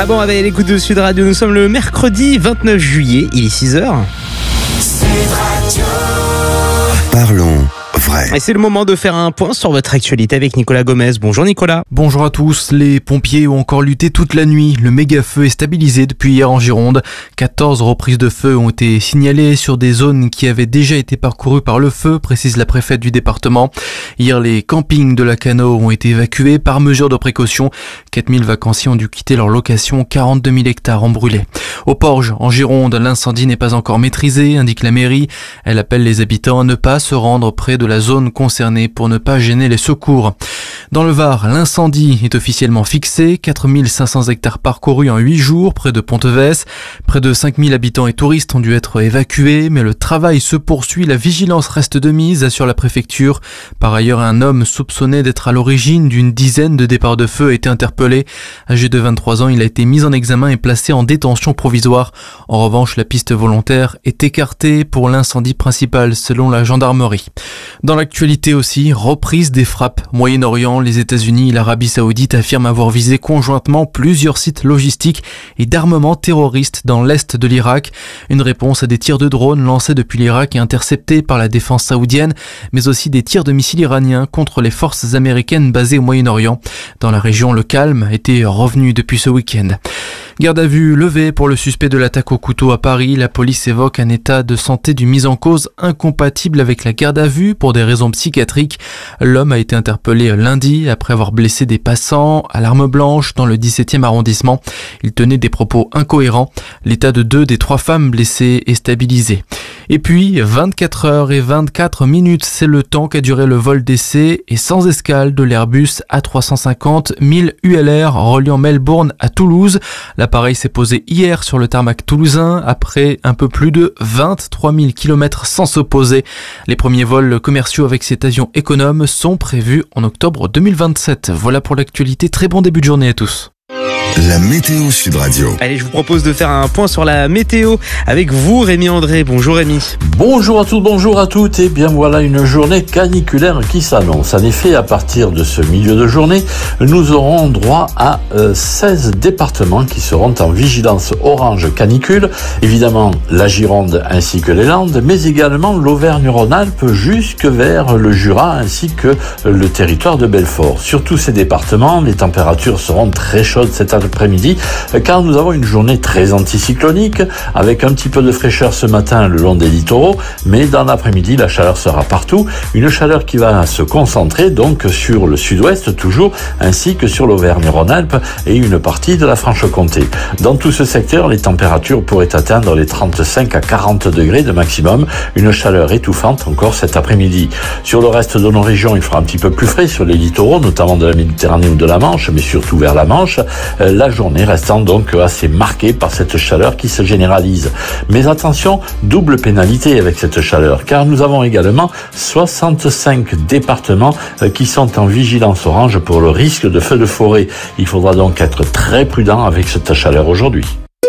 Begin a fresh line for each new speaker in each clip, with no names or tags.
Très bon réveil à l'écoute de Sud Radio. Nous sommes le mercredi 29 juillet, il est 6h.
Parlons vrai.
Et c'est le moment de faire un point sur votre actualité avec Nicolas Gomez. Bonjour Nicolas.
Bonjour à tous. Les pompiers ont encore lutté toute la nuit. Le méga-feu est stabilisé depuis hier en Gironde. 14 reprises de feu ont été signalées sur des zones qui avaient déjà été parcourues par le feu, précise la préfète du département. Hier, les campings de la Cano ont été évacués par mesure de précaution. 4000 vacanciers ont dû quitter leur location. 42 000 hectares ont brûlé. Au Porge, en Gironde, l'incendie n'est pas encore maîtrisé, indique la mairie. Elle appelle les habitants à ne pas se rendre près de la zone concernée pour ne pas gêner les secours. Dans le Var, l'incendie est officiellement fixé. 4500 hectares parcourus en 8 jours près de Ponteves. Près de 5000 habitants et touristes ont dû être évacués, mais le travail se poursuit. La vigilance reste de mise, assure la préfecture. Par ailleurs, un homme soupçonné d'être à l'origine d'une dizaine de départs de feu a été interpellé. Âgé de 23 ans, il a été mis en examen et placé en détention provisoire. En revanche, la piste volontaire est écartée pour l'incendie principal, selon la gendarmerie. Dans l'actualité aussi, reprise des frappes. Moyen-Orient, les États-Unis et l'Arabie Saoudite affirment avoir visé conjointement plusieurs sites logistiques et d'armement terroristes dans l'est de l'Irak. Une réponse à des tirs de drones lancés depuis l'Irak et interceptés par la défense saoudienne, mais aussi des tirs de missiles iraniens contre les forces américaines basées au Moyen-Orient. Dans la région, le calme était revenu depuis ce week-end. Garde à vue levée pour le suspect de l'attaque au couteau à Paris. La police évoque un état de santé du mis en cause incompatible avec la garde à vue pour des raisons psychiatriques. L'homme a été interpellé lundi après avoir blessé des passants à l'arme blanche dans le 17e arrondissement. Il tenait des propos incohérents. L'état de 2 des 3 femmes blessées est stabilisé. Et puis, 24 heures et 24 minutes, c'est le temps qu'a duré le vol d'essai et sans escale de l'Airbus A350 1000 ULR reliant Melbourne à Toulouse. L'appareil s'est posé hier sur le tarmac toulousain après un peu plus de 23 000 km sans s'opposer. Les premiers vols commerciaux avec cet avion économe sont prévus en octobre 2027. Voilà pour l'actualité. Très bon début de journée à tous.
La météo Sud Radio.
Allez, je vous propose de faire un point sur la météo avec vous, Rémi André. Bonjour Rémi.
Bonjour à tous, bonjour à toutes. Et bien voilà une journée caniculaire qui s'annonce. En effet, à partir de ce milieu de journée, nous aurons droit à 16 départements qui seront en vigilance orange canicule. Évidemment, la Gironde ainsi que les Landes, mais également l'Auvergne-Rhône-Alpes jusque vers le Jura ainsi que le territoire de Belfort. Sur tous ces départements, les températures seront très chaudes cet après-midi car nous avons une journée très anticyclonique avec un petit peu de fraîcheur ce matin le long des littoraux, mais dans l'après-midi la chaleur sera partout, une chaleur qui va se concentrer donc sur le sud-ouest toujours ainsi que sur l'Auvergne-Rhône-Alpes et une partie de la Franche-Comté. Dans tout ce secteur, les températures pourraient atteindre les 35 à 40 degrés de maximum, une chaleur étouffante encore cet après-midi. Sur le reste de nos régions, il fera un petit peu plus frais sur les littoraux, notamment de la Méditerranée ou de la Manche, mais surtout vers la Manche. La journée restant donc assez marquée par cette chaleur qui se généralise. Mais attention, double pénalité avec cette chaleur, car nous avons également 65 départements qui sont en vigilance orange pour le risque de feux de forêt. Il faudra donc être très prudent avec cette chaleur aujourd'hui.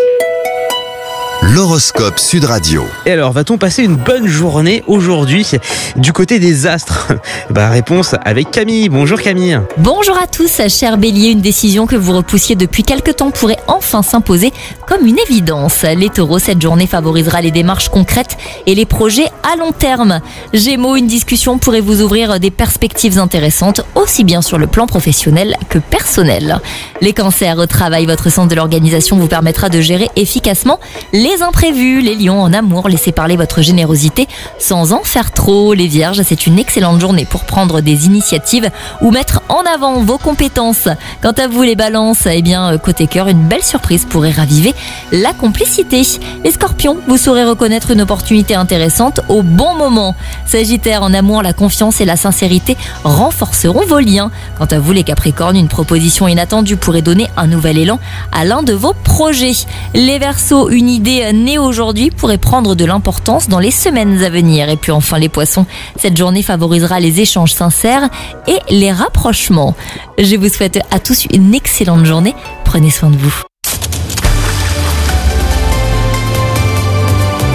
L'horoscope Sud Radio.
Et alors, va-t-on passer une bonne journée aujourd'hui du côté des astres? Réponse avec Camille. Bonjour Camille.
Bonjour à tous, chers Bélier. Une décision que vous repoussiez depuis quelque temps pourrait enfin s'imposer comme une évidence. Les Taureaux, cette journée favorisera les démarches concrètes et les projets à long terme. Gémeaux, une discussion pourrait vous ouvrir des perspectives intéressantes, aussi bien sur le plan professionnel que personnel. Les Cancers, au travail, votre sens de l'organisation vous permettra de gérer efficacement les imprévus. Les Lions, en amour, laissez parler votre générosité sans en faire trop. Les Vierges, c'est une excellente journée pour prendre des initiatives ou mettre en avant vos compétences. Quant à vous les Balances, côté cœur, une belle surprise pourrait raviver la complicité. Les Scorpions, vous saurez reconnaître une opportunité intéressante au bon moment. Sagittaire, en amour, la confiance et la sincérité renforceront vos liens. Quant à vous les Capricornes, une proposition inattendue pourrait donner un nouvel élan à l'un de vos projets. Les Verseaux, une idée née aujourd'hui pourrait prendre de l'importance dans les semaines à venir. Et puis enfin les Poissons, cette journée favorisera les échanges sincères et les rapprochements. Je vous souhaite à tous une excellente journée. Prenez soin de vous.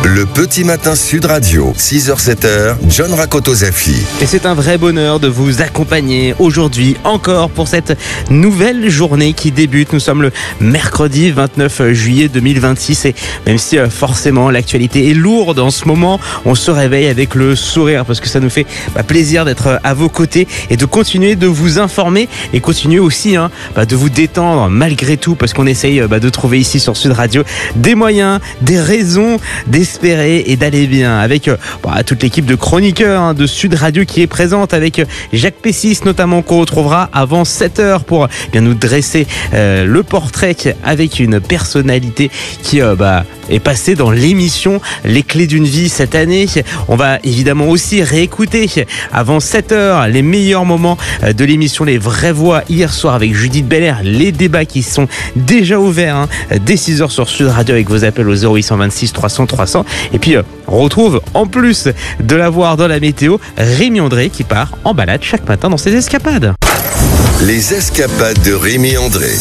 Le petit matin Sud Radio, 6h-7h, John Rakoto-Zafi.
Et c'est un vrai bonheur de vous accompagner aujourd'hui encore pour cette nouvelle journée qui débute. Nous sommes le mercredi 29 juillet 2026 et même si forcément l'actualité est lourde en ce moment, on se réveille avec le sourire parce que ça nous fait plaisir d'être à vos côtés et de continuer de vous informer et continuer aussi de vous détendre malgré tout parce qu'on essaye de trouver ici sur Sud Radio des moyens, des raisons d'espérer et d'aller bien avec toute l'équipe de chroniqueurs de Sud Radio qui est présente avec Jacques Pessis notamment qu'on retrouvera avant 7h pour bien nous dresser le portrait avec une personnalité qui est passée dans l'émission Les Clés d'une vie cette année. On va évidemment aussi réécouter avant 7h les meilleurs moments de l'émission Les Vraies Voix hier soir avec Judith Belair, les débats qui sont déjà ouverts dès 6h sur Sud Radio avec vos appels au 0826 300 300 et puis on retrouve en plus de la voir dans la météo Rémi André qui part en balade chaque matin dans ses escapades.
Les escapades de Rémi André.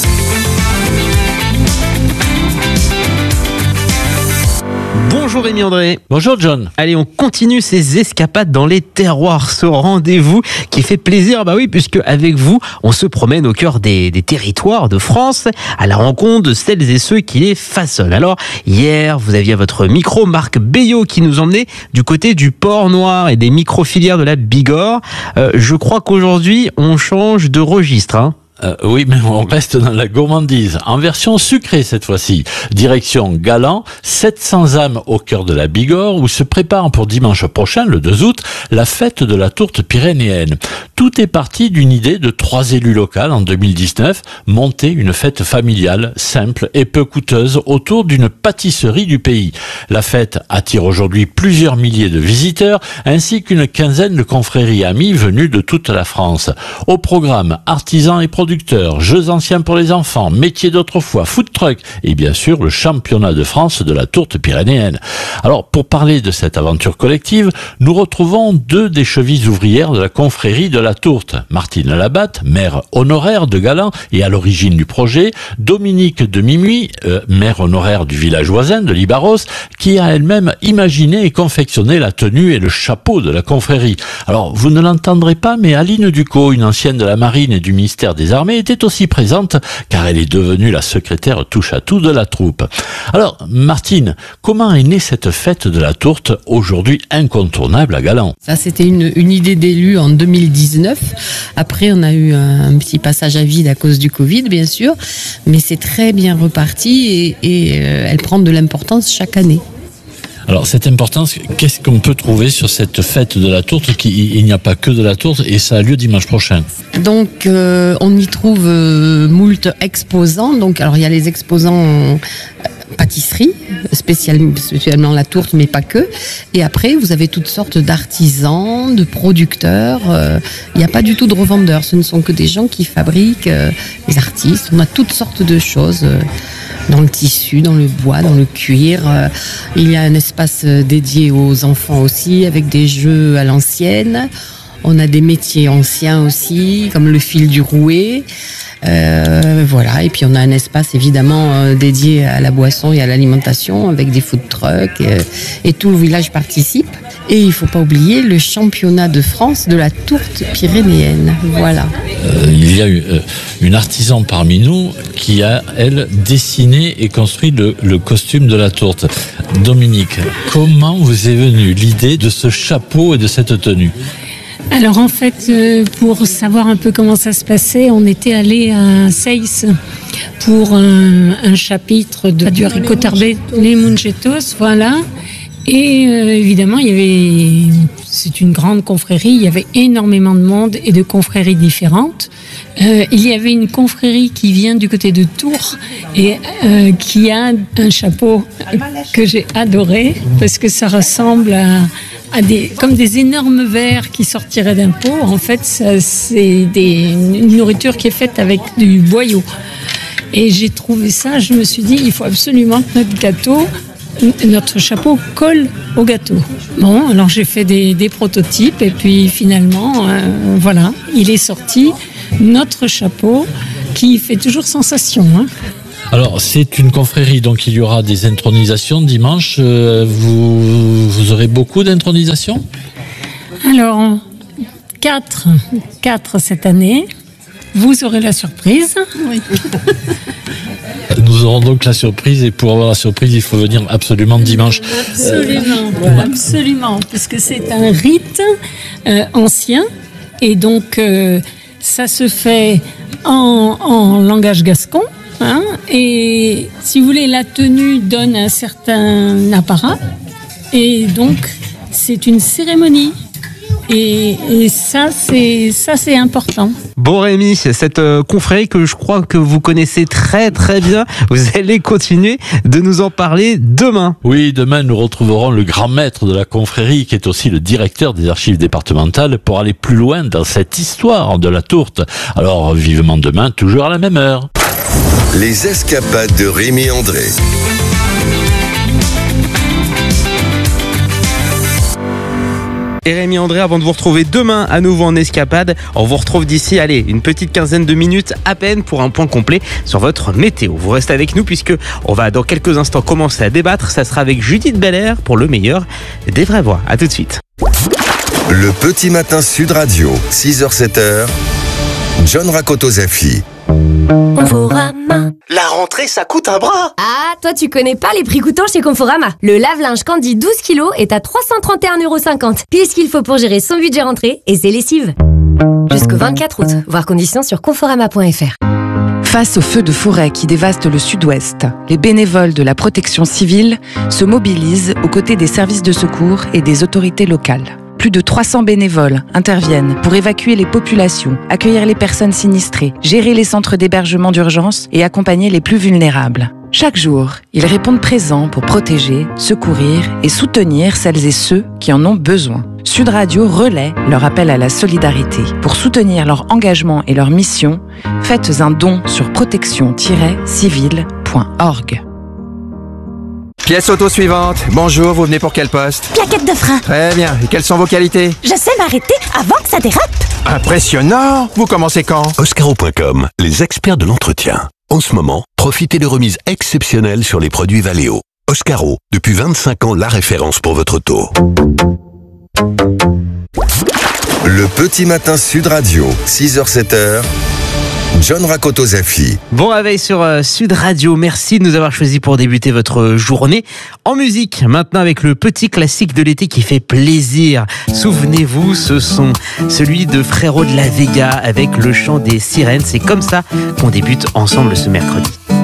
Bonjour Rémi André.
Bonjour John.
Allez, on continue ces escapades dans les terroirs, ce rendez-vous qui fait plaisir, puisque avec vous, on se promène au cœur des territoires de France à la rencontre de celles et ceux qui les façonnent. Alors, hier, vous aviez à votre micro Marc Bayot qui nous emmenait du côté du Port-Noir et des micro-filières de la Bigorre. Je crois qu'aujourd'hui, on change de registre,
Oui, mais on reste dans la gourmandise, en version sucrée cette fois-ci. Direction Galan, 700 âmes au cœur de la Bigorre, où se prépare pour dimanche prochain, le 2 août, la fête de la tourte pyrénéenne. Tout est parti d'une idée de 3 élus locaux en 2019, monter une fête familiale, simple et peu coûteuse, autour d'une pâtisserie du pays. La fête attire aujourd'hui plusieurs milliers de visiteurs, ainsi qu'une quinzaine de confréries amies venues de toute la France. Au programme, artisans et producteurs, jeux anciens pour les enfants, métiers d'autrefois, food truck et bien sûr le championnat de France de la tourte pyrénéenne. Alors pour parler de cette aventure collective, nous retrouvons 2 des chevilles ouvrières de la confrérie de la tourte. Martine Labatte, maire honoraire de Galan et à l'origine du projet, Dominique de Mimui, maire honoraire du village voisin de Libaros, qui a elle-même imaginé et confectionné la tenue et le chapeau de la confrérie. Alors vous ne l'entendrez pas, mais Aline Ducot, une ancienne de la marine et du ministère des Armées, était aussi présente car elle est devenue la secrétaire touche-à-tout de la troupe. Alors Martine, comment est née cette fête de la tourte aujourd'hui incontournable à Galan?
Ça c'était une idée d'élu en 2019. Après on a eu un petit passage à vide à cause du Covid bien sûr, mais c'est très bien reparti et elle prend de l'importance chaque année.
Alors cette importance, qu'est-ce qu'on peut trouver sur cette fête de la tourte il n'y a pas que de la tourte et ça a lieu dimanche prochain.
Donc on y trouve moult exposants. Donc alors il y a les exposants pâtisserie, spécialement la tourte, mais pas que. Et après, vous avez toutes sortes d'artisans, de producteurs. Il n'y a pas du tout de revendeurs. Ce ne sont que des gens qui fabriquent, des artistes. On a toutes sortes de choses dans le tissu, dans le bois, dans le cuir. Il y a un espace dédié aux enfants aussi, avec des jeux à l'ancienne. On a des métiers anciens aussi, comme le fil du rouet. Voilà, et puis on a un espace évidemment dédié à la boisson et à l'alimentation avec des food trucks et tout le village participe. Et il ne faut pas oublier le championnat de France de la tourte pyrénéenne. Voilà.
Il y a une artisan parmi nous qui a, elle, dessiné et construit le costume de la tourte. Dominique, comment vous est venue l'idée de ce chapeau et de cette tenue ?
Alors en fait, pour savoir un peu comment ça se passait, on était allé à Seyss pour un chapitre du haricot tarbé, les munchetos, voilà. Et évidemment, c'est une grande confrérie, il y avait énormément de monde et de confréries différentes. Il y avait une confrérie qui vient du côté de Tours et qui a un chapeau que j'ai adoré parce que ça ressemble à comme des énormes vers qui sortiraient d'un pot. En fait, c'est une nourriture qui est faite avec du boyau. Et j'ai trouvé ça, je me suis dit, il faut absolument que notre chapeau colle au gâteau. Bon, alors j'ai fait des prototypes et puis finalement, voilà, il est sorti, notre chapeau qui fait toujours sensation.
Alors, c'est une confrérie, donc il y aura des intronisations dimanche. Vous aurez beaucoup d'intronisations ?
Alors, 4 cette année. Vous aurez la surprise. Oui.
Nous aurons donc la surprise, et pour avoir la surprise, il faut venir absolument dimanche.
Absolument, parce que c'est un rite ancien, et donc ça se fait en langage gascon. Hein, et si vous voulez, la tenue donne un certain apparat, et donc c'est une cérémonie. Et ça c'est important.
Bon Rémi, cette confrérie que je crois que vous connaissez très très bien, vous allez continuer de nous en parler demain.
Oui, demain nous retrouverons le grand maître de la confrérie qui est aussi le directeur des archives départementales pour aller plus loin dans cette histoire de la tourte. Alors vivement demain, toujours à la même heure.
Les escapades de Rémi André.
Et Rémi André, avant de vous retrouver demain à nouveau en escapade, on vous retrouve d'ici, une petite quinzaine de minutes à peine pour un point complet sur votre météo. Vous restez avec nous puisque on va dans quelques instants commencer à débattre. Ça sera avec Judith Belair pour le meilleur des vraies voix. À tout de suite.
Le petit matin Sud Radio, 6h-7h, John Rakotozafi.
Conforama.
La rentrée, ça coûte un bras.
Ah, toi tu connais pas les prix coûtants chez Conforama. Le lave-linge Candy 12 kg est à 331,50€. Puis ce qu'il faut pour gérer son budget rentrée et ses lessives. Jusqu'au 24 août. Voir conditions sur conforama.fr.
Face aux feux de forêt qui dévastent le sud-ouest, les bénévoles de la protection civile se mobilisent aux côtés des services de secours et des autorités locales. Plus de 300 bénévoles interviennent pour évacuer les populations, accueillir les personnes sinistrées, gérer les centres d'hébergement d'urgence et accompagner les plus vulnérables. Chaque jour, ils répondent présents pour protéger, secourir et soutenir celles et ceux qui en ont besoin. Sud Radio relaie leur appel à la solidarité. Pour soutenir leur engagement et leur mission, faites un don sur protection-civile.org.
Pièce auto suivante. Bonjour, vous venez pour quel poste?
Plaquette de frein.
Très bien. Et quelles sont vos qualités?
Je sais m'arrêter avant que ça dérape.
Impressionnant. Vous commencez quand?
Oscaro.com, les experts de l'entretien. En ce moment, profitez de remises exceptionnelles sur les produits Valeo. Oscaro, depuis 25 ans, la référence pour votre auto.
Le petit matin Sud Radio, 6h-7h, John Rakotozafi.
Bon réveil sur Sud Radio. Merci de nous avoir choisis pour débuter votre journée en musique. Maintenant avec le petit classique de l'été qui fait plaisir. Souvenez-vous, ce son, celui de Frérot de la Vega avec le chant des sirènes. C'est comme ça qu'on débute ensemble ce mercredi.